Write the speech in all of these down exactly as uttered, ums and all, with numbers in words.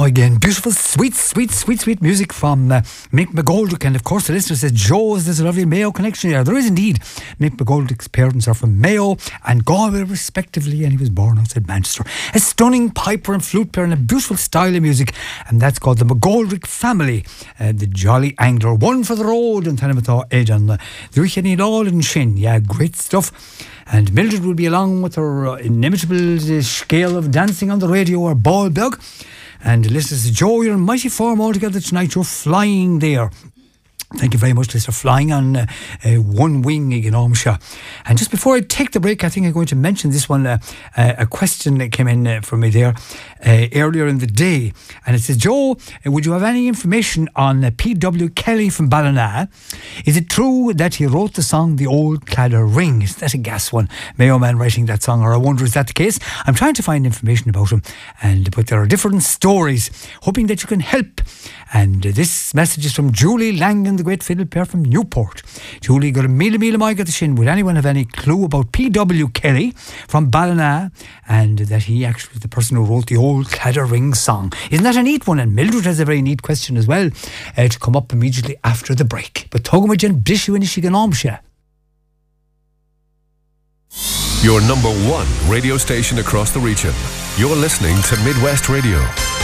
Oh, again, beautiful, sweet, sweet, sweet, sweet music from uh, Mick McGoldrick. And of course, the listener says, Joe, there's a lovely Mayo connection here. There is indeed. Mick McGoldrick's parents are from Mayo and Galway, respectively, and he was born outside Manchester. A stunning piper and flute player and a beautiful style of music, and that's called the McGoldrick family. Uh, the Jolly Angler, one for the road, and Tanamata Ed on the Ruchin it all in Shin. Yeah, great stuff. And Mildred will be along with her uh, inimitable uh, scale of dancing on the radio or ball bug. And listeners, Joe, you're in mighty form altogether tonight. You're flying there. Thank you very much, Lister. Flying on uh, uh, one wing, you know, Misha. And just before I take the break, I think I'm going to mention this one. Uh, uh, a question that came in uh, from me there uh, earlier in the day. And it says, Joe, uh, would you have any information on uh, P W Kelly from Ballina? Is it true that he wrote the song The Old Cladder Ring? Is that a gas one? Mayo Man writing that song, or I wonder, is that the case? I'm trying to find information about him, and but there are different stories, hoping that you can help. And uh, this message is from Julie Langan, the great fiddle player from Newport. Julie, got a meal meal my got the shin. Would anyone have any clue about P W Kelly from Ballina, and that he actually was the person who wrote the Old Cladder Ring song? Isn't that a neat one? And Mildred has a very neat question as well uh, to come up immediately after the break. But Togamajin Bishu and Ishigan Omsha. Your number one radio station across the region. You're listening to Midwest Radio.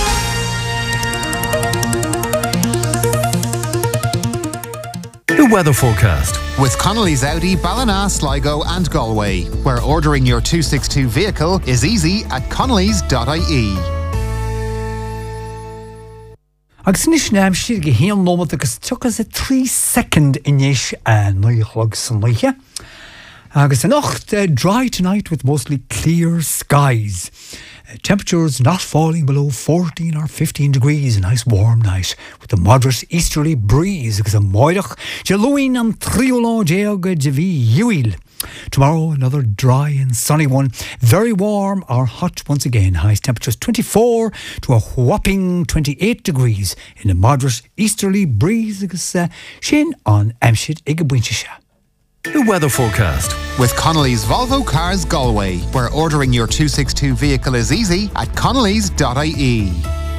The weather forecast with Connolly's Audi, Ballina, Sligo and Galway, where ordering your two sixty-two vehicle is easy at connellys dot I E. Agus níos neam siad go héan nómad agus tuchas a three second inis a nuichlog san leiche. Agus an ocht uh, dry tonight with mostly clear skies. Uh, temperatures not falling below fourteen or fifteen degrees. A nice warm night with a moderate easterly breeze. Agus a moidach Jaluin am triolo jeoga javi yuil. Tomorrow, another dry and sunny one. Very warm or hot once again. Highest temperatures twenty-four to a whopping twenty-eight degrees in a moderate easterly breeze. Agus uh, shin on Amshit Igabwinchisha. The weather forecast with Connolly's Volvo Cars Galway, where ordering your two sixty-two vehicle is easy at connellys dot I E.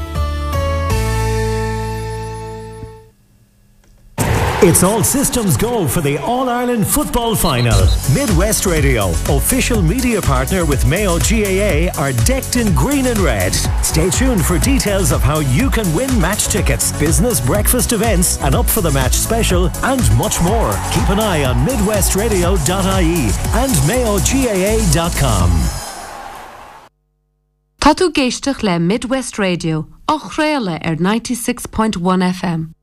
It's all systems go for the All-Ireland Football Final. Midwest Radio, official media partner with Mayo G A A, are decked in green and red. Stay tuned for details of how you can win match tickets, business breakfast events, an Up for the Match special, and much more. Keep an eye on midwest radio dot I E and mayo g a a dot com. Tá tú géisteach le Midwest Radio, och réile ar ninety-six point one F M.